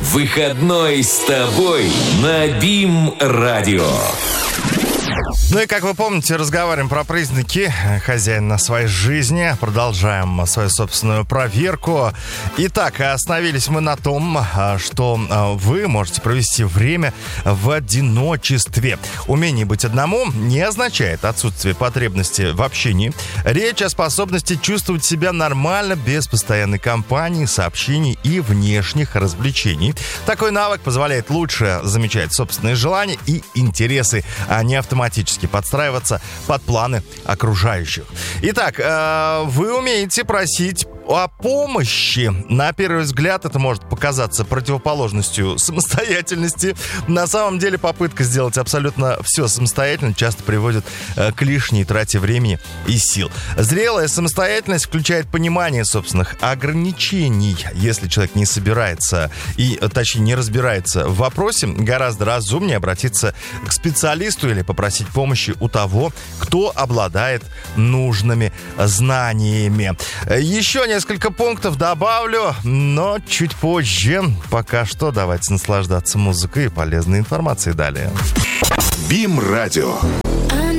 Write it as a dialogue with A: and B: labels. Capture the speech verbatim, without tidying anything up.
A: Выходной с тобой на БИМ-радио.
B: Ну и, как вы помните, разговариваем про признаки хозяина своей жизни. Продолжаем свою собственную проверку. Итак, остановились мы на том, что вы можете провести время в одиночестве. Умение быть одному не означает отсутствие потребности в общении. Речь о способности чувствовать себя нормально, без постоянной компании, сообщений и внешних развлечений. Такой навык позволяет лучше замечать собственные желания и интересы, а не автоматически подстраиваться под планы окружающих. Итак, э, вы умеете просить о помощи. На первый взгляд это может показаться противоположностью самостоятельности. На самом деле попытка сделать абсолютно все самостоятельно часто приводит э, к лишней трате времени и сил. Зрелая самостоятельность включает понимание собственных ограничений. Если человек не собирается и, точнее, не разбирается в вопросе, гораздо разумнее обратиться к специалисту или попросить помощи у того, кто обладает нужными знаниями. Еще несколько пунктов добавлю, но чуть позже. Пока что давайте наслаждаться музыкой и полезной информацией далее.
A: БИМ-радио.